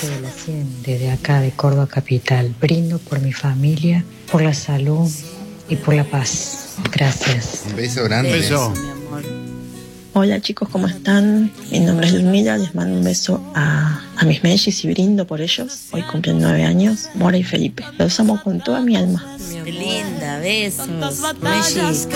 de la 100, desde acá de Córdoba Capital. Brindo por mi familia, por la salud y por la paz. Gracias. Un beso grande. Un beso. Mi amor. Hola chicos, ¿cómo están? Mi nombre es Ludmila, les mando un beso a mis mellizos y brindo por ellos. Hoy cumplen 9 años, Mora y Felipe. Los amo con toda mi alma. Qué linda, besos. Melli.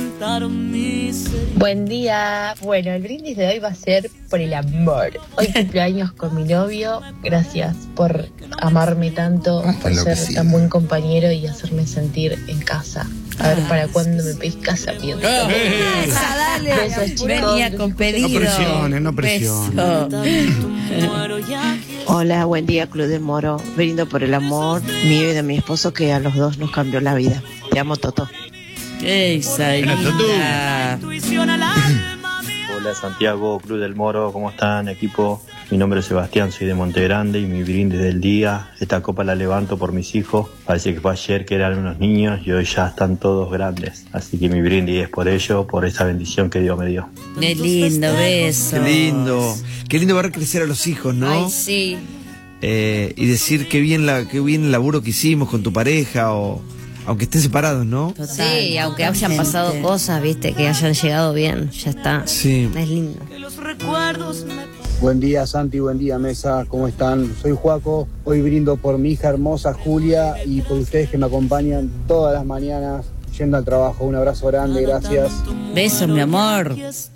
Buen día. Bueno, el brindis de hoy va a ser por el amor. Hoy cumpleaños con mi novio. Gracias por amarme tanto, por ser tan buen compañero y hacerme sentir en casa. A ver para cuándo me pedís casamiento. Dale. Besos, chicos. Venía con pedido. No presiones. Beso. Hola, buen día, Club del Moro. Brindo por el amor mío y de mi esposo que a los dos nos cambió la vida. Te amo, Toto. Esa linda. Hola Santiago, Club del Moro, ¿cómo están equipo? Mi nombre es Sebastián, soy de Monte Grande y mi brindis del día, esta copa la levanto por mis hijos, parece que fue ayer que eran unos niños y hoy ya están todos grandes, así que mi brindis es por ello, por esa bendición que Dios me dio. Qué lindo, beso. Qué lindo ver crecer a los hijos, ¿no? Ay, sí. Y decir qué bien el laburo que hicimos con tu pareja o aunque estén separados, ¿no? Sí, aunque hayan pasado cosas, viste, que hayan llegado bien, ya está. Sí. Es lindo. Buen día Santi, buen día Mesa, ¿cómo están? Soy Juaco, hoy brindo por mi hija hermosa Julia y por ustedes que me acompañan todas las mañanas yendo al trabajo. Un abrazo grande, gracias. Besos, mi amor.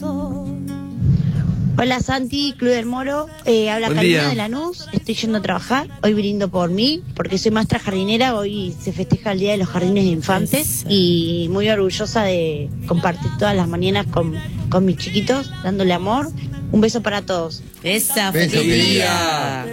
Hola Santi, Club del Moro, habla Buen Karina día. de Lanús, estoy yendo a trabajar, hoy brindo por mí, porque soy maestra jardinera, hoy se festeja el Día de los Jardines de Infantes y muy orgullosa de compartir todas las mañanas con mis chiquitos, dándole amor. Un beso para todos. Esa Beso, feliz día.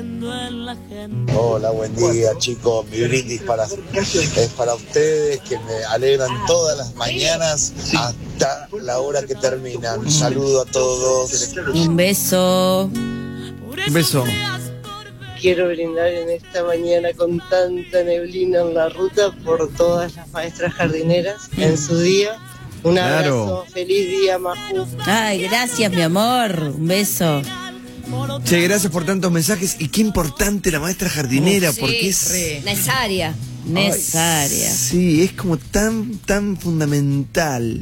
Hola, buen día chicos, mi brindis es para ustedes que me alegran todas las mañanas hasta la hora que terminan. Un saludo a todos. Un beso. Un beso. Quiero brindar en esta mañana con tanta neblina en la ruta por todas las maestras jardineras en su día. Un abrazo, feliz día, Maju. Ay, gracias, mi amor. Un beso. Che, gracias por tantos mensajes. Y qué importante la maestra jardinera, Sí, porque es necesaria. Necesaria. Sí, es como tan fundamental.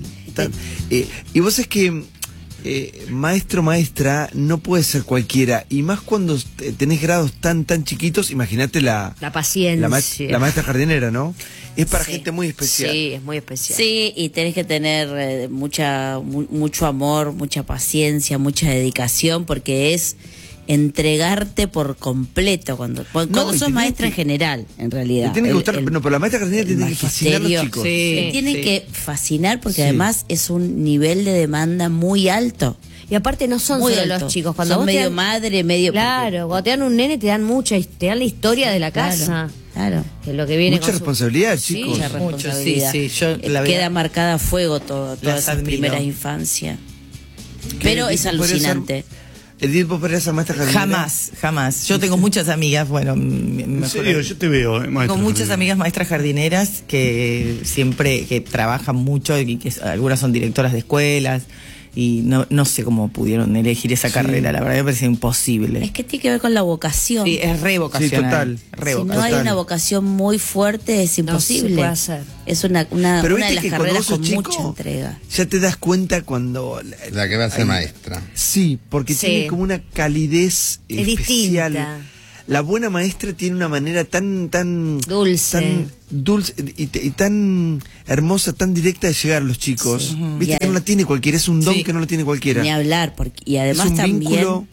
Y vos es que maestro, maestra, no puede ser cualquiera. Y más cuando tenés grados tan chiquitos, imagínate la paciencia. La maestra jardinera, ¿no? Es para gente muy especial. Sí, es muy especial. Sí, y tenés que tener mucho amor, mucha paciencia, mucha dedicación, porque es entregarte por completo cuando sos maestra en general, en realidad. Te tiene que gustar, pero la maestra jardinera tiene que fascinar a los chicos. Te tiene que fascinar porque además es un nivel de demanda muy alto. Y aparte no son Muy solo alto. los chicos. Cuando Son vos medio madre, medio... Claro, cuando te dan un nene te dan te dan la historia de la casa. Claro. Que es lo que viene Mucha con responsabilidad, chicos. Mucha responsabilidad. Sí, yo Queda marcada a fuego todas esas admiro. primeras infancias. Pero es alucinante. ¿Edith, vos podrías ser maestra jardinera? Jamás. Yo tengo muchas amigas, bueno, En serio, yo te veo, maestra. tengo muchas amigas maestras jardineras que siempre trabajan mucho y que algunas son directoras de escuelas y no sé cómo pudieron elegir esa carrera, la verdad me parece imposible. Es que tiene que ver con la vocación. Sí, es re vocacional. Sí, Re Si no vocacional. hay una vocación muy fuerte es imposible. se puede hacer. Es una Pero de viste las que cuando carreras vos sos con chico, mucha entrega. ya te das cuenta cuando... La que va a ser maestra. Sí, porque Sí. tiene como una calidez Es especial. distinta. La buena maestra tiene una manera tan Dulce. tan dulce y tan hermosa, tan directa de llegar a los chicos. Sí. Viste Y que no la tiene cualquiera, es un don Sí. que no lo tiene cualquiera. Ni hablar, y además es un también vínculo.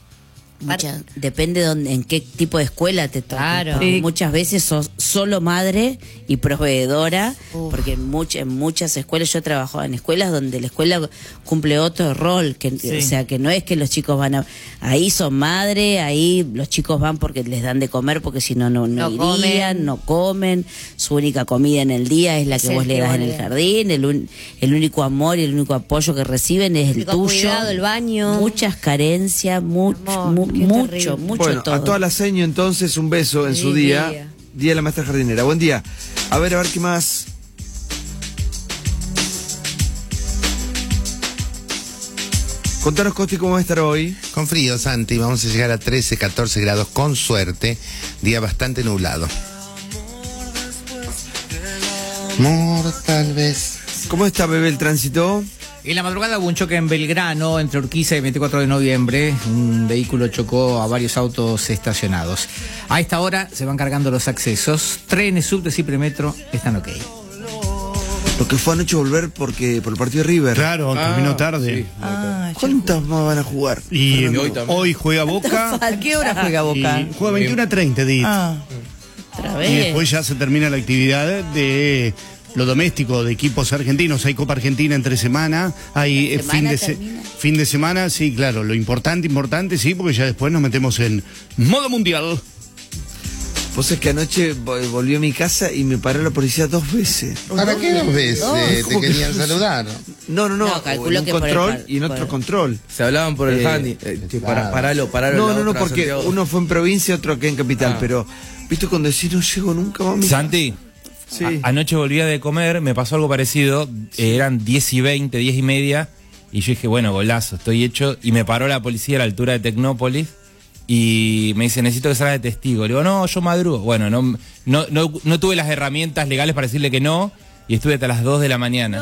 depende en qué tipo de escuela te toca. Claro. Porque Sí. muchas veces sos solo madre y proveedora, porque en muchas escuelas, yo he trabajado en escuelas donde la escuela cumple otro rol, o sea, que no es que los chicos ahí son madre, ahí los chicos van porque les dan de comer, porque si no irían, no comen, su única comida en el día es la que Es vos el le que das vos en le el das. jardín, el único amor y el único apoyo que reciben es el único tuyo. cuidado, el baño. Muchas carencias, Amor, qué mucho terrible. Bueno, todo. a toda la seño entonces un beso en Sí, su día. Día de la maestra jardinera. Buen día. A ver qué más. Contanos, Costi, cómo va a estar hoy. Con frío, Santi, vamos a llegar a 13, 14 grados con suerte. Día bastante nublado. Amor, tal vez. ¿Cómo está, bebé, el tránsito? En la madrugada hubo un choque en Belgrano, entre Urquiza y 24 de noviembre. Un vehículo chocó a varios autos estacionados. A esta hora se van cargando los accesos. Trenes, subtes y premetro están ok. Lo que fue anoche volver por el partido de River. Claro, terminó tarde. Sí. ¿Cuántas más van a jugar? Y hoy juega Boca. ¿A qué hora juega Boca? Y juega 21:30, Otra vez. Y después ya se termina la actividad de lo doméstico de equipos argentinos. Hay Copa Argentina entre semana, hay fin de semana, sí, claro, lo importante, sí, porque ya después nos metemos en modo mundial. Vos es que anoche volví a mi casa y me paró la policía 2 veces. ¿Para qué 2 veces? Te querían saludar. No, calculo en un que control y en otro control. Se hablaban por el handy. Paralo. No, porque Santiago. Uno fue en provincia, otro acá en capital, pero viste cuando decís no llego nunca más. Santi, sí. Anoche volvía de comer, me pasó algo parecido, eran 10:20, 10:30, y yo dije, bueno, golazo, estoy hecho, y me paró la policía a la altura de Tecnópolis, y me dice, necesito que salga de testigo. Le digo, no, yo madrugo. Bueno, no tuve las herramientas legales para decirle que no, y estuve hasta las 2 de la mañana.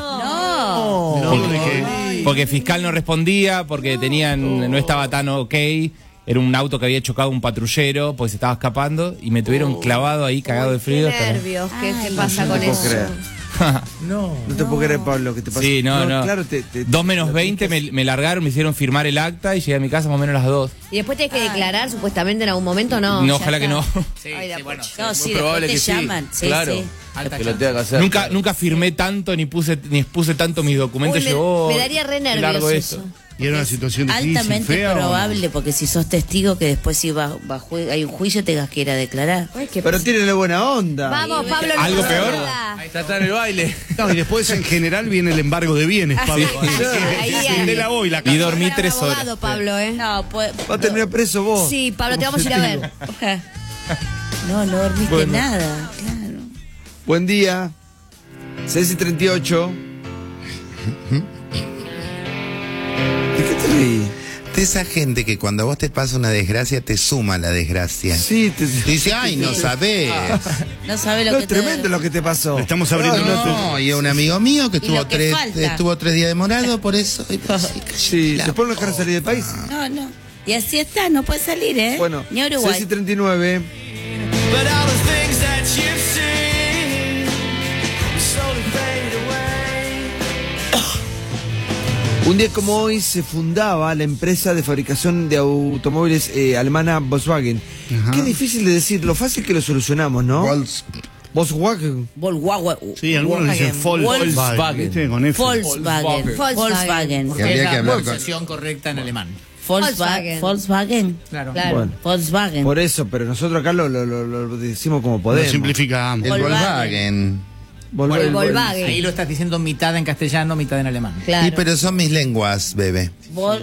Porque fiscal no respondía, porque no estaba tan ok. Era un auto que había chocado un patrullero, pues se estaba escapando, y me tuvieron clavado ahí, cagado de frío. Qué nervios, ¿qué pasa con eso? No te puedo creer, Pablo, que te pasa. Sí, no. Claro, 2 menos 20 me largaron, me hicieron firmar el acta y llegué a mi casa más o menos a las 2. ¿Y después tenés que declarar supuestamente en algún momento? No, ojalá que no. Bueno, muy probable que sí. llaman. Claro. Sí. Que lo tenga que hacer. Nunca firmé tanto ni puse tanto mis documentos. Me daría re nervioso eso. Y era una situación difícil, altamente fea, probable, porque si sos testigo que después si hay un juicio tengas que ir a declarar. Pero tiene buena onda. Vamos, Pablo. ¿Algo peor? Está en el baile. No, y después en general viene el embargo de bienes, Pablo. Y dormí 3 horas. Abogado, Pablo, No, va a terminar preso vos. Sí, Pablo, te vamos a ir a ver. No dormiste nada, claro. Buen día. 6:38. ¿De qué te reí? De esa gente que cuando a vos te pasa una desgracia te suma la desgracia. Sí, dice, ay, no sabés. No sabés lo que es tremendo lo que te pasó. Le estamos abriendo no, y un amigo mío que estuvo 3 días demorado por eso. Sí, después no dejar salir del país. No. Y así está, no puede salir, ¿eh? Bueno, ni Uruguay. 6:39. Un día como hoy se fundaba la empresa de fabricación de automóviles alemana Volkswagen. Ajá. Qué difícil de decir, lo fácil que lo solucionamos, ¿no? Volkswagen. Sí, algunos dicen Volkswagen. Volkswagen. Porque es la pronunciación correcta en alemán. Volkswagen. Claro. Bueno, Volkswagen. Por eso, pero nosotros acá lo decimos como podemos. Lo simplificamos. El Volkswagen. Volkswagen. Ahí lo estás diciendo mitad en castellano, mitad en alemán. Claro. Sí, pero son mis lenguas, bebé.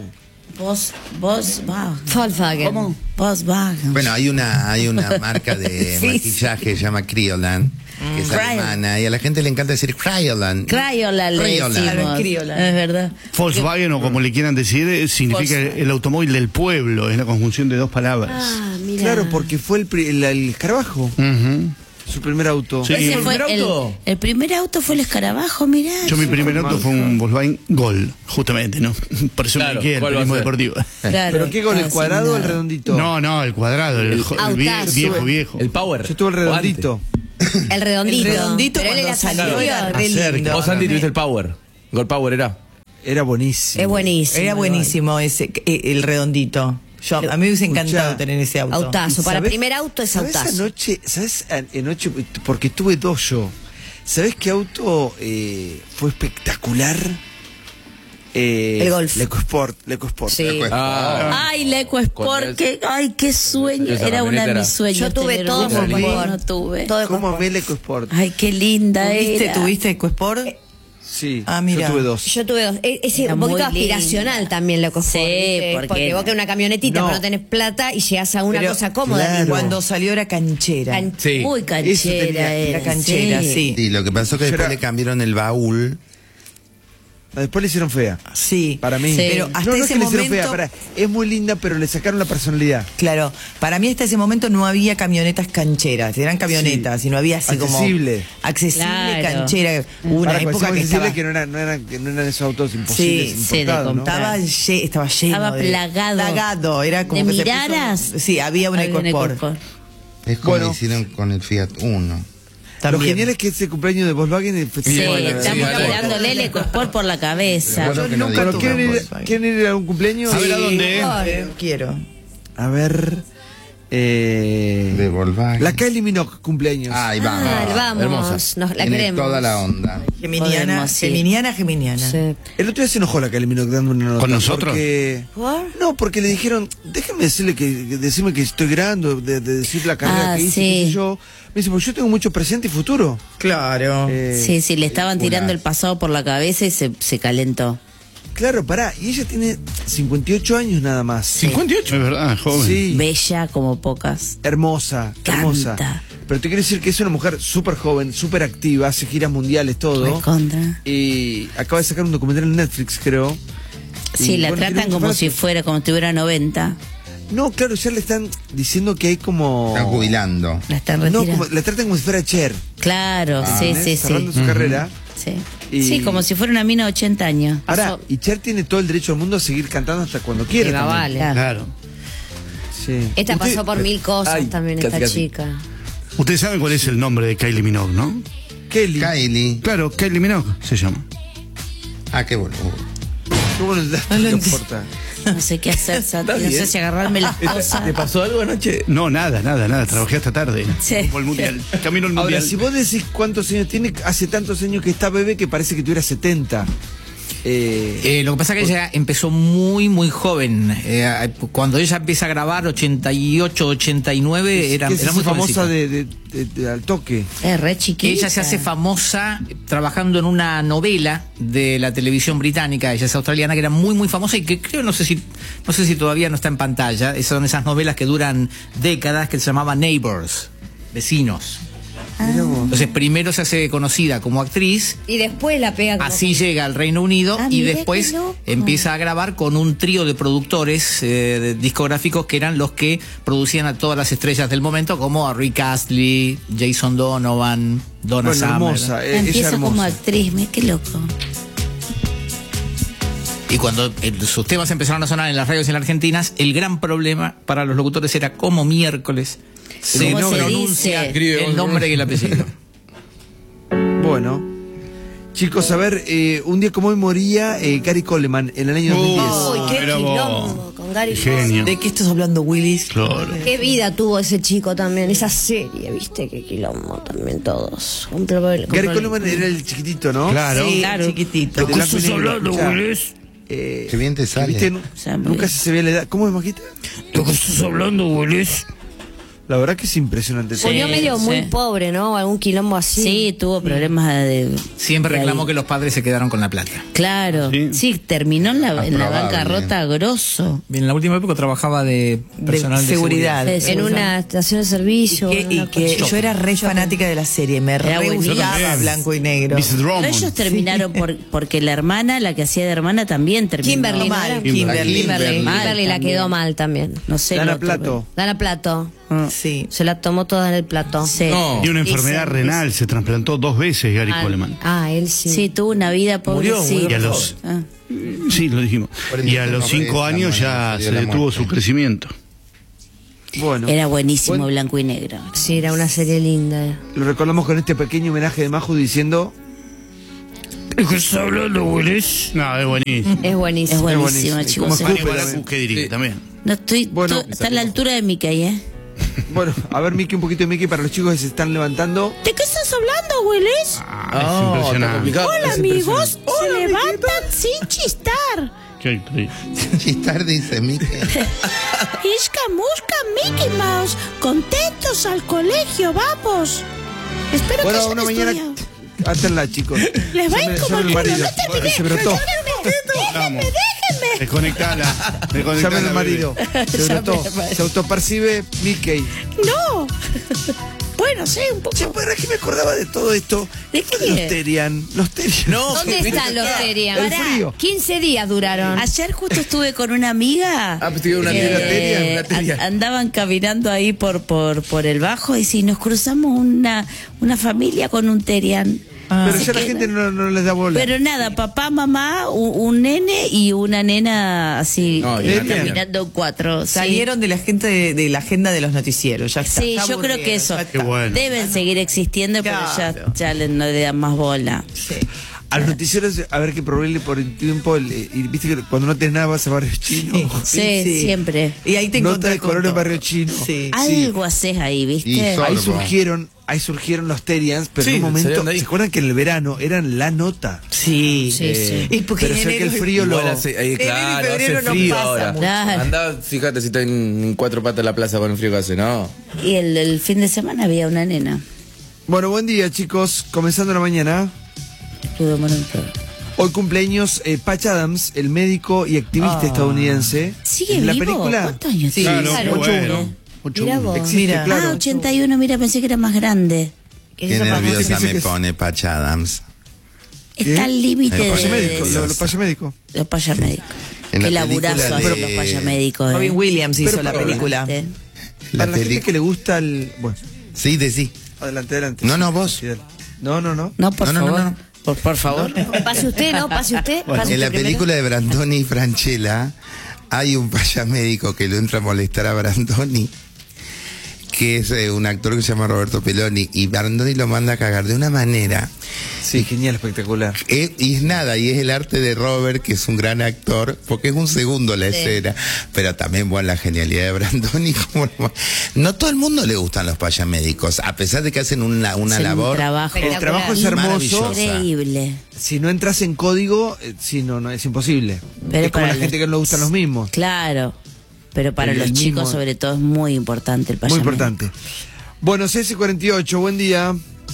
Volkswagen. ¿Cómo? Volkswagen. Bueno, hay una marca de maquillaje que se llama Kryolan, que es alemana, y a la gente le encanta decir Kryolan. Kryolan. Es verdad. Volkswagen, o como le quieran decir, significa el automóvil del pueblo, es la conjunción de 2 palabras. Mira. Claro, porque fue el escarabajo. Su primer auto. Sí. ¿Ese fue el primer auto fue el escarabajo, mirá. Mi primer auto fue un Volkswagen Gol, justamente, ¿no? Por eso me quedé el periodismo deportivo. Claro. ¿Pero qué Gol? ¿El cuadrado o el redondito? No, el cuadrado, el viejo. El Power. Yo tuve el redondito. El redondito. Pero cuando salió era re lindo. Vos, Santi, tuviste el Power. Gol Power Era buenísimo. Es buenísimo. Era buenísimo el redondito. A mí me hubiese encantado tener ese auto. Autazo. Para primer auto es autazo. ¿Sabes anoche? Porque tuve 2 yo. ¿Sabes qué auto fue espectacular? El Golf. La EcoSport. Sí. Ay, la EcoSport. Qué sueño. Era una de mis sueños. Yo tuve todo con EcoSport. No tuve. ¿Cómo amé la EcoSport? Ay, qué linda era. ¿Tuviste EcoSport? Sí, mira. yo tuve 2. Yo tuve 2. Es un poquito aspiracional también la EcoSport. Sí, porque vos querés una camionetita, pero no tenés plata y llegás a una cosa cómoda. Claro. Cuando salió era canchera. Muy canchera era canchera, sí. Sí, lo que pasó es que después le cambiaron el baúl Después le hicieron fea. Sí. Para mí. Sí. Pero hasta no ese es que le hicieron momento... fea, es muy linda, pero le sacaron la personalidad. Claro, para mí hasta ese momento no había camionetas cancheras, eran camionetas y no había así accesible. como... Accesible, Claro. canchera. Hubo una época que estaba... que no eran esos autos imposibles. Sí, importados, ¿no? estaba lleno Estaba de... plagado. Era como ¿De que miraras? se puso... Sí, había una EcoSport. Es como hicieron con el Fiat Uno. Lo genial es que ese cumpleaños de Volkswagen fue estamos tirándole el EcoSport por la cabeza. Yo nunca ¿Quieren ir a un cumpleaños? A ver, ¿a dónde? Quiero. A ver... de Volkswagen. La Kylie Minogue cumpleaños. Ahí vamos. Vamos, Hermosa. la Tiene queremos. toda la onda. Geminiana. Sí. El otro día se enojó la Kylie Minogue dando una nota. ¿Con nosotros? No, porque le dijeron, déjame decirme que estoy grabando, de decir la carrera que hice, qué sé yo. Me dice, pues yo tengo mucho presente y futuro. Claro. Sí, le estaban tirando el pasado por la cabeza y se calentó. Claro, pará, y ella tiene 58 años nada más. 58, es verdad, joven. Sí. Bella como pocas. Hermosa, hermosa. Pero te quiero decir que es una mujer súper joven, súper activa, hace giras mundiales, todo. Recontra. Y acaba de sacar un documental en Netflix, creo. Sí, Y, la bueno, tratan como si tuviera 90. No, claro, ya le están diciendo que hay como... Están jubilando. La están No, retirando. la tratan como si fuera Cher. Claro, sí. Cerrando su carrera. Sí. Y- Sí, como si fuera una mina de 80 años. Ahora, y Cher tiene todo el derecho del mundo a seguir cantando hasta cuando quiera. Y va, también. vale. Claro. Sí. Esta pasó por mil cosas Ay, también, casi, esta casi. chica. Ustedes saben cuál es el nombre de Kylie Minogue, ¿no? Kylie. Claro, Kylie Minogue se llama. Ah, qué bueno. Qué bueno el dato, no importa. No sé qué hacer, Santi. No sé bien. si agarrarme las cosas. ¿Te pasó algo anoche? No, nada. Trabajé hasta tarde. Sí. Por el mundial. Camino al mundial. Ahora, si vos decís cuántos años tiene, hace tantos años que está bebé que parece que tuviera 70. Lo que pasa es que ella empezó muy, muy joven. Cuando ella empieza a grabar, 88, 89, era es muy famosa jovencita. de al toque. Es re chiquita. Ella se hace famosa trabajando en una novela de la televisión británica. Ella es australiana, que era muy, muy famosa y que creo, no sé si todavía no está en pantalla. Esas son esas novelas que duran décadas, que se llamaban Neighbours, vecinos. Entonces primero se hace conocida como actriz, Y después la pega como... así llega al Reino Unido y mira después qué loco. empieza a grabar con un trío de productores discográficos que eran los que producían a todas las estrellas del momento, como a Rick Astley, Jason Donovan, Donna Bueno, Summer. hermosa. Ella Empieza hermosa. como actriz, mira qué loco. Y cuando sus temas empezaron a sonar en las radios en la Argentina, el gran problema para los locutores era cómo miércoles se ¿Cómo se pronuncia dice? el nombre y el apellido. Bueno. Chicos, a ver, un día como hoy moría Gary Coleman en el año 2010. ¡Uy, qué Mira vos. quilombo con Gary Genio. ¿De qué estás hablando, Willis? Claro. Qué vida tuvo ese chico también, esa serie, viste, qué quilombo también todos. Gary Coleman era el chiquitito, ¿no? Claro. Sí, Claro. chiquitito. De blanco y negro. Escuchá, Qué bien te sale. ¿viste? Nunca se sabía la edad. ¿Cómo es, Maquita? ¿Lo que estás hablando, Willis? La verdad que es impresionante. Sí. Murió medio sí. muy pobre, ¿no? Algún quilombo así. Sí, tuvo problemas de... Siempre de reclamó ahí. que los padres se quedaron con la plata. Claro. Sí. Sí, terminó en la Probable. bancarrota grosso. En la última época trabajaba de personal de seguridad. Sí, En una estación de servicio. Y una que cosa. yo era re fanática de la serie, me Era re buenísimo. gustaba blanco y negro. Mrs. Pero Drummond. ellos terminaron porque la hermana, la que hacía de hermana, también terminó. Kimberly, ¿no Mal, era? Kimberly. Kimberly Mal la también. quedó mal también. No sé. Dana el otro, Plato. Dana Plato. Sí. Se la tomó toda en el plato. Sí. No. Y una enfermedad Hizo- renal. Se trasplantó 2 veces Gary Coleman. Él sí. Sí, tuvo una vida pobrecita. Y a los... Ah. Sí, lo dijimos. Y a los 5 años ya se detuvo su crecimiento. Bueno, Era buenísimo, blanco y negro. Sí, era una serie linda. lo recordamos con este pequeño homenaje de Maju diciendo... ¿De qué estás hablando, Willis? No, es buenísimo. Es buenísimo. Es buenísimo, buenísimo. chicos. Como Sí. Mario Cooper, Baracu, ¿qué diría? También. No estoy. Bueno, está a la altura de Mickey, ¿eh? Bueno, a ver, Mickey, un poquito de Mickey para los chicos que se están levantando. ¿De qué estás hablando, Willis? Es impresionante. Hola, es amigos. impresionante. Se levantan sin chistar. Qué actriz. Chistar dice Mickey. Isca, musca, Mickey Mouse. Contentos al colegio, vamos. Espero Bueno, que hayan una mañana... estudiado. Átenla, chicos. Les va a ir como el culo. No terminé. Se brotó. Vamos. Déjenme. Desconectala. Llamen al marido. Se brotó. Se autopercibe Mickey. No. Bueno, sí, un poco. ¿Para qué me acordaba de todo esto? ¿De qué? Los Terian. No, ¿Dónde están los Terian? El frío. 15 días duraron. Ayer justo estuve con una amiga. Pues tuve una amiga. Una Terian. Andaban caminando ahí por el Bajo y si nos cruzamos una familia con un Terian. Pero ya la gente no les da bola. Pero nada, papá, mamá, un nene y una nena así, caminando en 4. Salieron de la gente de la agenda de los noticieros, ya está. Sí, está yo creo que eso. bueno. Deben seguir existiendo, Claro. pero ya no le dan más bola. Sí. A los noticieros, a ver que proveerle por el tiempo, y viste que cuando no tenés nada vas a Barrio Chino. Sí, siempre. Y ahí te Nota encontrás de color en Barrio Chino. Sí. Algo haces ahí, ¿viste? Ahí surgieron los Terians, pero Sí, en un momento, salieron de ahí. ¿se acuerdan que en el verano eran la nota? Sí. Sí, sí. Y porque Pero en sé que el enero- frío lo... Igual hace, enero y claro, febrero hace no frío pasa ahora. mucho. Claro. Andá, fíjate si está en 4 patas en la plaza con el frío que hace, ¿no? Y el fin de semana había una nena. Bueno, buen día, chicos. Comenzando la mañana. Estuve momento. Hoy cumpleaños Patch Adams, el médico y activista estadounidense. ¿Sigue en la vivo? película. ¿Cuántos años Sí, tiene? Claro, qué bueno. Mira vos. Existe, Mira. claro. 81, mira, pensé que era más grande. Qué nerviosa Dice me que- pone Patch Adams. Está al límite Los de... Payamédicos, los payamédicos. Los payamédicos. En Qué la película laburazo hacen de- los payamédicos. Robin Williams hizo Pero la para- película. ¿Eh? La Para la gente película. que le gusta el... Bueno, Sí, sí. adelante. No, vos. No. No, por No, no, favor. no, no. Por favor. Pase usted, ¿no? Pase usted. Pase En la usted primero. película de Brandoni y Franchella hay un payamédico que lo entra a molestar a Brandoni, que es un actor que se llama Roberto Peloni, y Brandoni lo manda a cagar de una manera. Sí, genial, espectacular. Y es nada, y es el arte de Robert, que es un gran actor, porque es un segundo la escena, pero también, bueno, la genialidad de Brandoni. No todo el mundo le gustan los payamédicos, a pesar de que hacen una Hacen labor. un trabajo El trabajo es hermoso. Maravilloso. increíble. Si no entras en código, sí, no, es imposible. Pero es como para la gente los- que no le gustan los mismos. Claro. Pero para El los mismo- chicos, sobre todo, es muy importante el Muy payamédico. importante. Bueno, CS48, buen día.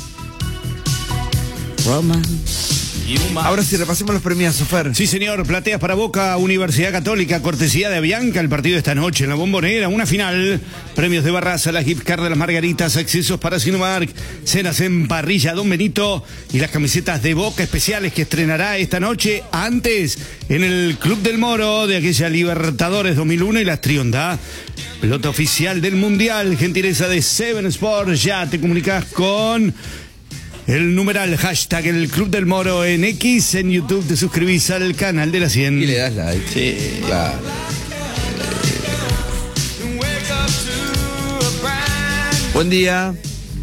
Roma. Ahora sí, repasemos los premios, Fer. Sí, señor. Plateas para Boca, Universidad Católica, cortesía de Avianca. El partido esta noche en la Bombonera, una final. Premios de Barraza, la gift card de las Margaritas, accesos para Cinemark, cenas en parrilla Don Benito y las camisetas de Boca especiales que estrenará esta noche antes en el Club del Moro de aquella Libertadores 2001 y las Trionda. Pelota oficial del Mundial, gentileza de Seven Sports. Ya te comunicas con el numeral hashtag el Club del Moro en X, en YouTube te suscribís al canal de la 100. Y le das like. Sí, claro. Buen día.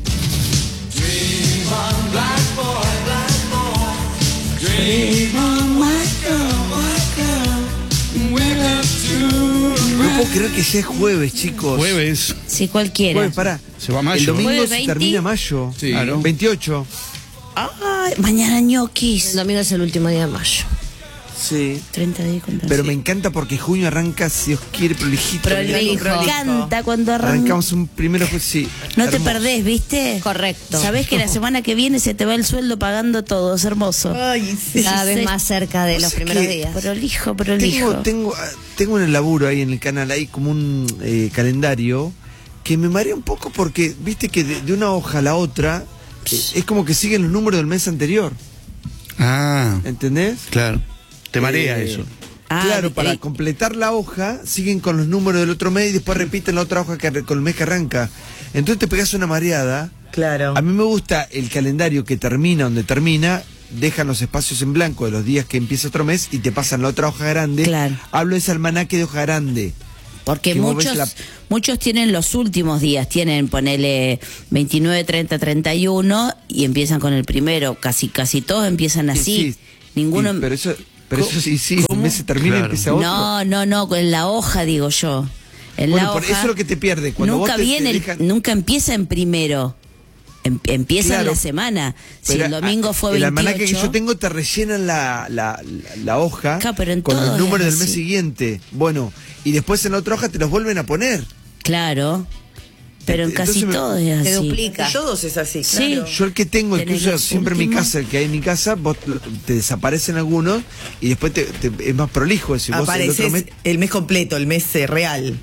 No puedo creer que ya es jueves, chicos. Jueves. Sí, cualquiera. Jueves, pará. Se va mayo. El domingo Jueves se 20. termina mayo. Sí. Claro. 28. Ay, mañana ñoquis. El domingo es el último día de mayo. Sí. 30 días con Pero me encanta porque junio arranca, si Dios quiere, prolijito. Me encanta cuando Arrancamos un primero, pues sí. No te hermoso. perdés, ¿viste? Correcto. Sabés que la semana que viene se te va el sueldo pagando todo, es hermoso. Ay, sí. Cada vez Sí. más cerca de los sea primeros que- días. Prolijo. Tengo en el laburo ahí en el canal, hay como un calendario que me marea un poco porque, viste que de una hoja a la otra es como que siguen los números del mes anterior. Ah, ¿Entendés? claro. Te marea Eh, eso. Claro, para completar la hoja, siguen con los números del otro mes y después repiten la otra hoja con el mes que arranca. Entonces te pegas una mareada. Claro. A mí me gusta el calendario que termina donde termina, dejan los espacios en blanco de los días que empieza otro mes y te pasan la otra hoja grande. Claro. Hablo de ese almanaque de hoja grande. Porque que vos ves muchos tienen los últimos días, tienen, ponele 29, 30, 31 y empiezan con el primero, casi todos empiezan así. Sí, Ninguno. sí, pero eso sí, el mes se termina y Claro. empieza otro. No, con la hoja digo yo. En Bueno, la por hoja, eso es lo que te pierde. Cuando nunca vos te viene, dejan- nunca empieza en primero. Empieza en Claro. la semana. Si Pero el domingo fue el 28. almanaque que yo tengo te rellenan la hoja Claro, pero en con los todos números es del mes así. siguiente. Bueno, y después en la otra hoja te los vuelven a poner. Claro. Pero en casi Entonces todo es así. Se duplica. Todos es así, Sí. claro. Yo el que tengo, el que Tenés uso los siempre en mi últimos. casa, el que hay en mi casa, vos te desaparecen algunos y después es más prolijo. Si vos el Aparece otro mes, el mes completo, el mes real.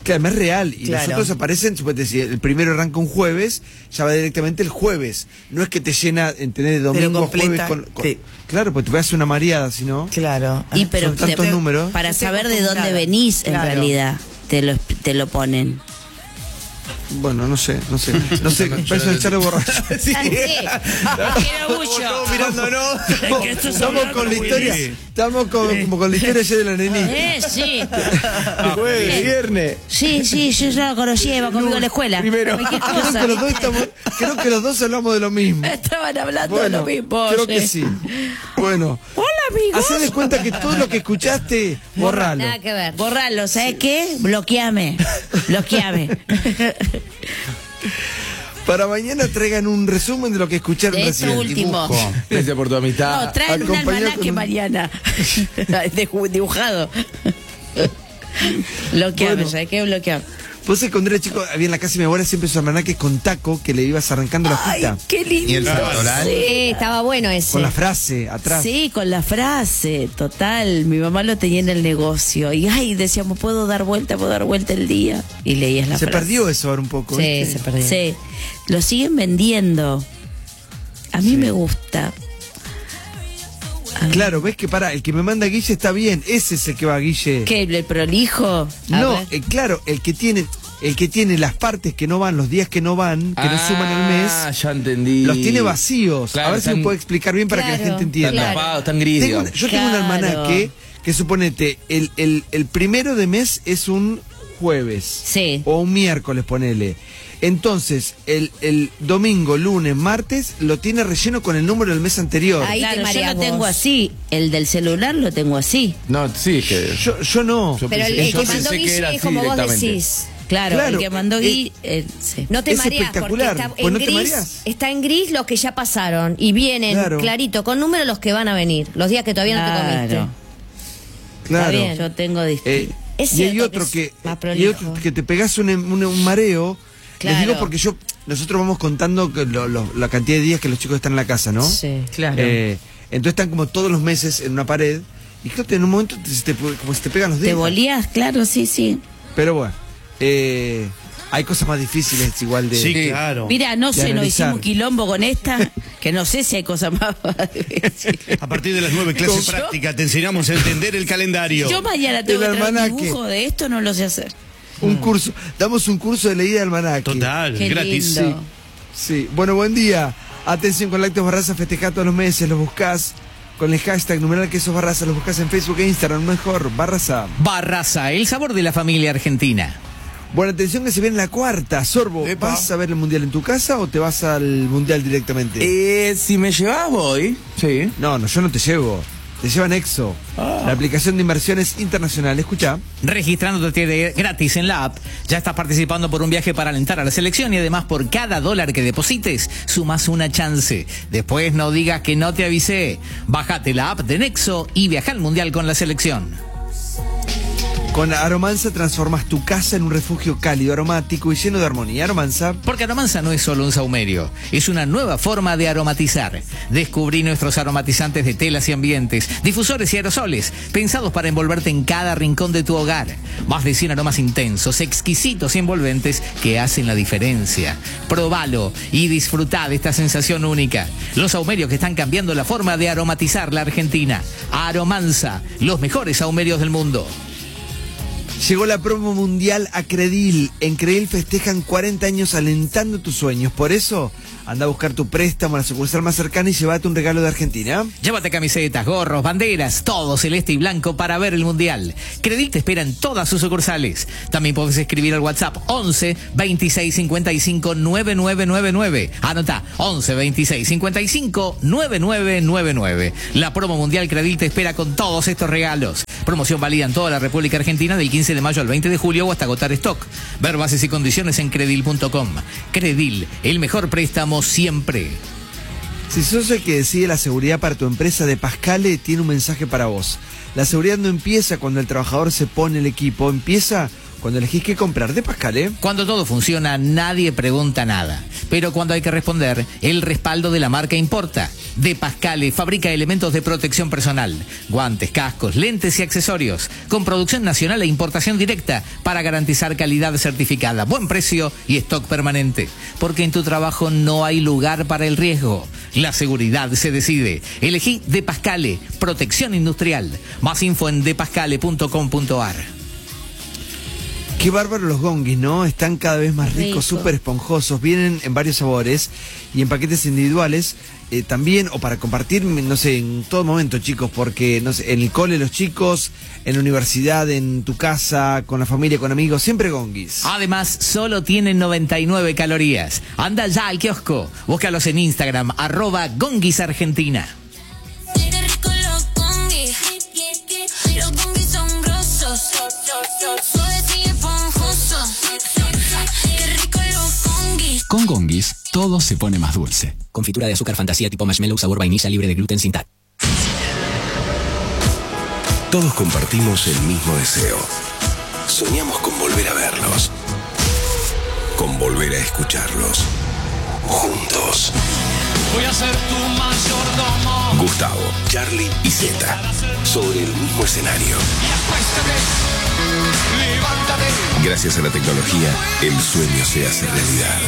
Claro, es real. Y Claro. los otros aparecen, suponete, si el primero arranca un jueves, ya va directamente el jueves. No es que te llena, ¿entendés? De domingo a jueves Claro, pues te vas a hacer una mareada, si no. Claro. Y pero son tantos números. para saber de dónde venís, en realidad, te lo ponen. Bueno, no sé. Peso de echarle borracho. Sí. mucho. Mirándonos. Estamos con la historia. Estamos como con la historia ayer de la nenita. Sí. Jueves, viernes. Sí, yo ya lo conocía, iba conmigo a la escuela. Primero, creo que los dos hablamos de lo mismo. Estaban hablando de lo mismo. Creo que sí. Bueno. Hola, amigos. Haced de cuenta que todo lo que escuchaste, borralo. Nada que ver. Borralo, ¿sabes qué? Bloqueame. Para mañana traigan un resumen de lo que escucharon De recién. esto último. Dibujo. Gracias por tu amistad. No, traen un almanaque mañana. Dibujado. Bloqueame, Bueno. ¿sabes qué? Bloqueame. Vos sabés, cuando era chico, había en la casa de mi abuela siempre su almanaque con taco que le ibas arrancando la hojita. ¡Qué lindo! ¿Y el santoral? Sí, estaba bueno ese. Con la frase atrás. Sí, con la frase, total. Mi mamá lo tenía en el negocio. Y decíamos, puedo dar vuelta el día. Y leías la Se frase. perdió eso ahora un poco. Sí, ¿viste? se perdió. Sí. Lo siguen vendiendo. A mí me gusta. Claro, ves que el que me manda Guille está bien. Ese es el que va a Guille. ¿Qué? ¿El prolijo? No, claro, el que tiene las partes que no van, los días que no van, que no suman al mes. Ah, ya entendí. Los tiene vacíos. Claro, a ver si me puede explicar bien para que la gente entienda. Están tapados, están gris, digamos. Yo tengo un almanaque que suponete, el primero de mes es un jueves. Sí. O un miércoles, ponele. Entonces, el domingo, lunes, martes, lo tiene relleno con el número del mes anterior. Ahí Claro, te yo mareás lo tengo vos. así. El del celular lo tengo así. No, sí, es que. Yo no. Pero el que mandó Guille es como vos decís. Claro, el que mandó Gui, sí. No te Es mareás porque espectacular. está Pues en no te gris. mareás. Está en gris los que ya pasaron y vienen Claro. clarito con números los que van a venir, los días que todavía no te comiste. Claro. Está bien, yo tengo distinto. Es Y hay cierto otro que es más y prolijo. otro que te pegás un mareo. Claro. Les digo porque nosotros vamos contando que la cantidad de días que los chicos están en la casa, ¿no? Sí, claro. Entonces están como todos los meses en una pared. Y creo que en un momento como se te pegan los ¿Te dedos. volías? Claro, sí. Pero bueno, hay cosas más difíciles igual de... Sí, claro. Mira, no de sé, nos analizar. hicimos quilombo con esta, que no sé si hay cosas más difíciles. A partir de las 9 clases ¿Yo? prácticas te enseñamos a entender el calendario. Yo mañana tengo El que traer un almanaque. dibujo de esto, no lo sé hacer. Un curso, damos un curso de leída de almanaque. Total, Qué gratis. lindo. Sí, bueno, buen día. Atención con Lácteos Barraza, festejá todos los meses, los buscás con el hashtag numeral quesos Barraza, los buscás en Facebook e Instagram, mejor, Barraza. Barraza, el sabor de la familia argentina. Bueno, atención que se viene la cuarta. Sorbo, Epa. ¿vas a ver el Mundial en tu casa o te vas al Mundial directamente? Si me llevas, voy. Sí. No, yo no te llevo. Te llevan Exo, la aplicación de inversiones internacional. Escucha. Registrándote gratis en la app, ya estás participando por un viaje para alentar a la selección y además por cada dólar que deposites, sumas una chance. Después no digas que no te avisé. Bájate la app de Nexo y viaja al Mundial con la selección. Con Aromanza transformas tu casa en un refugio cálido, aromático y lleno de armonía. Aromanza. Porque Aromanza no es solo un saumerio, es una nueva forma de aromatizar. Descubrí nuestros aromatizantes de telas y ambientes, difusores y aerosoles, pensados para envolverte en cada rincón de tu hogar. Más de 100 aromas intensos, exquisitos y envolventes que hacen la diferencia. Probalo y disfrutá de esta sensación única. Los saumerios que están cambiando la forma de aromatizar la Argentina. Aromanza, los mejores saumerios del mundo. Llegó la promo mundial a Credil. En Credil festejan 40 años alentando tus sueños. Por eso, anda a buscar tu préstamo a la sucursal más cercana y llévate un regalo de Argentina. Llévate camisetas, gorros, banderas, todo celeste y blanco para ver el Mundial. Credit te espera en todas sus sucursales. También puedes escribir al WhatsApp 11 26 55 9999. Anota 11 26 55 9999. La promo mundial Credit te espera con todos estos regalos. Promoción válida en toda la República Argentina del 15 de mayo al 20 de julio o hasta agotar stock. Ver bases y condiciones en credil.com. Credil, el mejor préstamo siempre. Si sos el que decide la seguridad para tu empresa, de Pascale tiene un mensaje para vos. La seguridad no empieza cuando el trabajador se pone el equipo, empieza cuando elegís qué comprar. De Pascale. Cuando todo funciona, nadie pregunta nada. Pero cuando hay que responder, el respaldo de la marca importa. De Pascale fabrica elementos de protección personal, guantes, cascos, lentes y accesorios, con producción nacional e importación directa para garantizar calidad certificada, buen precio y stock permanente. Porque en tu trabajo no hay lugar para el riesgo. La seguridad se decide. Elegí De Pascale, protección industrial. Más info en depascale.com.ar. Qué bárbaro los gonguis, ¿no? Están cada vez más ricos, súper esponjosos. Vienen en varios sabores y en paquetes individuales también, o para compartir, no sé, en todo momento, chicos, porque, no sé, en el cole los chicos, en la universidad, en tu casa, con la familia, con amigos, siempre gonguis. Además, solo tienen 99 calorías. Anda ya al kiosco. Búscalos en Instagram, @gonguisargentina. Con Gonguis, todo se pone más dulce. Confitura de azúcar fantasía tipo marshmallow sabor vainilla libre de gluten sin TAC. Todos compartimos el mismo deseo. Soñamos con volver a verlos. Con volver a escucharlos. Juntos. Voy a ser tu mayordomo. Gustavo, Charlie y Zeta. Sobre el mismo escenario. Gracias a la tecnología, el sueño se hace realidad.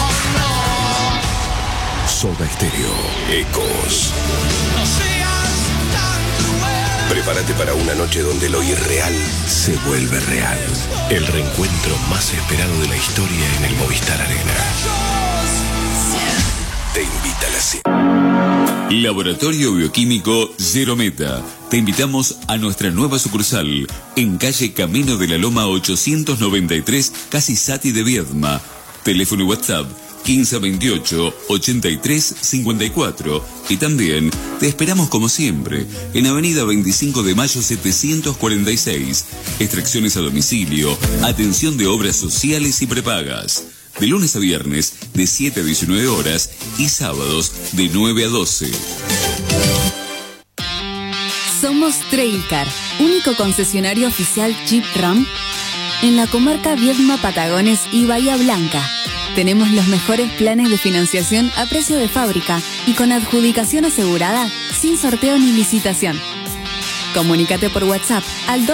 Soda Stereo, Ecos. Prepárate para una noche donde lo irreal se vuelve real. El reencuentro más esperado de la historia en el Movistar Arena. Te invita a la cena. Laboratorio Bioquímico Zero Meta. Te invitamos a nuestra nueva sucursal en calle Camino de la Loma 893, casi Sati de Viedma. Teléfono y WhatsApp 1528 83 54. Y también te esperamos como siempre en Avenida 25 de Mayo 746. Extracciones a domicilio, atención de obras sociales y prepagas. De lunes a viernes de 7 a 19 horas y sábados de 9 a 12. Somos Trailcar, único concesionario oficial Jeep Ram en la comarca Viedma, Patagones y Bahía Blanca. Tenemos los mejores planes de financiación a precio de fábrica y con adjudicación asegurada, sin sorteo ni licitación. Comunícate por WhatsApp al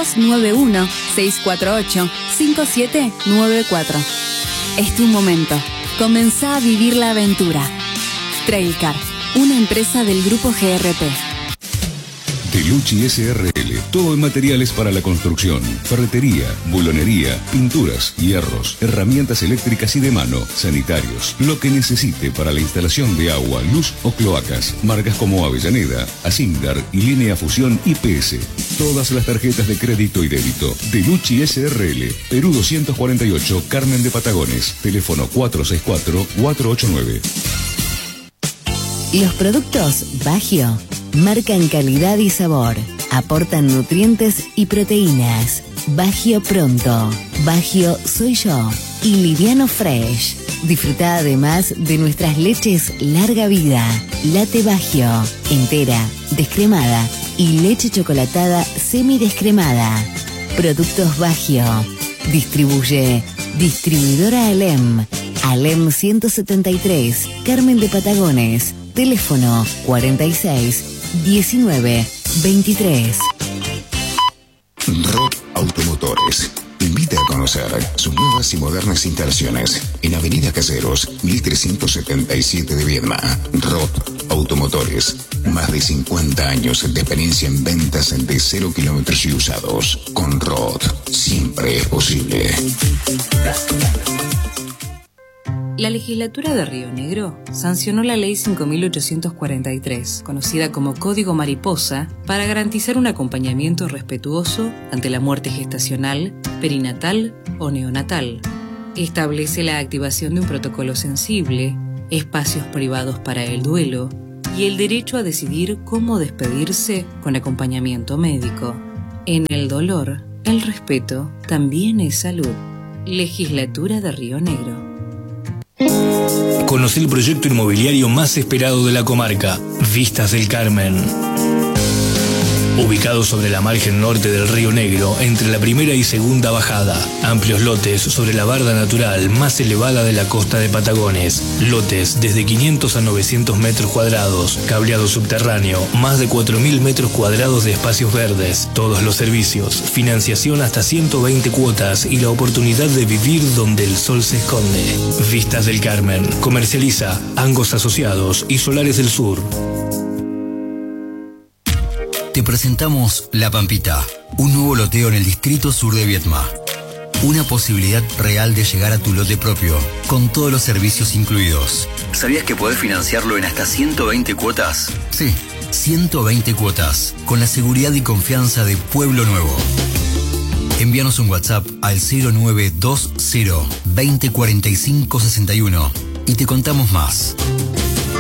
291-648-5794. Es tu momento. Comenzá a vivir la aventura. Trailcar, una empresa del grupo GRP. Delucci SRL, todo en materiales para la construcción, ferretería, bulonería, pinturas, hierros, herramientas eléctricas y de mano, sanitarios, lo que necesite para la instalación de agua, luz o cloacas, marcas como Avellaneda, Asindar y Línea Fusión IPS. Todas las tarjetas de crédito y débito. Delucci SRL, Perú 248, Carmen de Patagones, teléfono 464-489. Los productos Bagio marcan calidad y sabor, aportan nutrientes y proteínas. Bagio Pronto, Bagio Soy Yo y Liviano Fresh. Disfruta además de nuestras leches Larga Vida, Latte Bagio, entera, descremada y leche chocolatada semidescremada. Productos Bagio. Distribuye Distribuidora Alem, Alem 173, Carmen de Patagones. Teléfono 46 19 23. Roth Automotores invita a conocer sus nuevas y modernas instalaciones en Avenida Caseros 1377 de Viedma. Roth Automotores, más de 50 años de experiencia en ventas de 0 kilómetros y usados. Con Roth siempre es posible. La legislatura de Río Negro sancionó la Ley 5.843, conocida como Código Mariposa, para garantizar un acompañamiento respetuoso ante la muerte gestacional, perinatal o neonatal. Establece la activación de un protocolo sensible, espacios privados para el duelo y el derecho a decidir cómo despedirse con acompañamiento médico. En el dolor, el respeto también es salud. Legislatura de Río Negro. Conocí el proyecto inmobiliario más esperado de la comarca, Vistas del Carmen. ubicado sobre la margen norte del Río Negro, entre la primera y segunda bajada. Amplios lotes sobre la barda natural más elevada de la costa de Patagones. Lotes desde 500 a 900 metros cuadrados, cableado subterráneo, más de 4.000 metros cuadrados de espacios verdes, todos los servicios, financiación hasta 120 cuotas y la oportunidad de vivir donde el sol se esconde. Vistas del Carmen, comercializa Angos Asociados y Solares del Sur. Te presentamos La Pampita, un nuevo loteo en el distrito sur de Viedma. Una posibilidad real de llegar a tu lote propio, con todos los servicios incluidos. ¿Sabías que podés financiarlo en hasta 120 cuotas? Sí, 120 cuotas, con la seguridad y confianza de Pueblo Nuevo. Envíanos un WhatsApp al 0920 2045 61 y te contamos más.